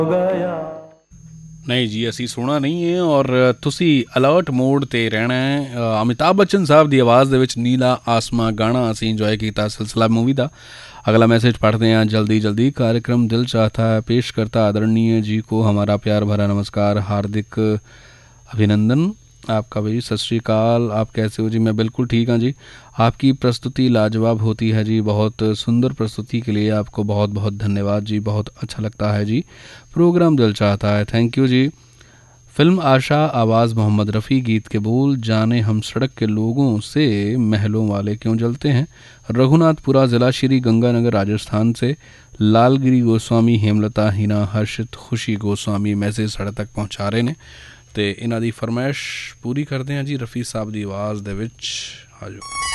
नहीं जी, ਅਸੀਂ ਸੁਣਾ ਨਹੀਂ ਹੈ ਔਰ ਤੁਸੀਂ ਅਲਰਟ ਮੋਡ ਤੇ ਰਹਿਣਾ ਹੈ। ਅਮਿਤਾਭ ਬੱਚਨ ਸਾਹਿਬ ਦੀ ਆਵਾਜ਼ ਦੇ ਵਿੱਚ ਨੀਲਾ ਆਸਮਾਂ ਗਾਣਾ ਅਸੀਂ ਇੰਜੋਏ ਕੀਤਾ सिलसिला मूवी का। अगला मैसेज पढ़ते हैं जल्दी जल्दी। कार्यक्रम दिल चाहता है पेश करता आदरणीय जी को हमारा प्यार भरा नमस्कार, हार्दिक अभिनंदन आपका भाई। सत श्री अकाल, आप कैसे हो जी? मैं बिल्कुल ठीक हाँ जी। आपकी प्रस्तुति लाजवाब होती है जी, बहुत सुंदर प्रस्तुति के लिए आपको बहुत बहुत धन्यवाद जी, बहुत अच्छा लगता है जी। प्रोग्राम दिल चाहता है, थैंक यू जी। फिल्म आशा, आवाज़ मोहम्मद रफ़ी, गीत के बोल जाने हम सड़क के लोगों से महलों वाले क्यों जलते हैं। रघुनाथपुरा ज़िला श्री गंगानगर राजस्थान से लालगिरी गोस्वामी, हेमलता, हिना, हर्षित, खुशी गोस्वामी मैसेज साढ़े तक पहुँचा रहे ने ते इन्हां दी फरमाइश पूरी करते हैं जी। रफ़ी साहब की आवाज़ दे विच आ जाओ।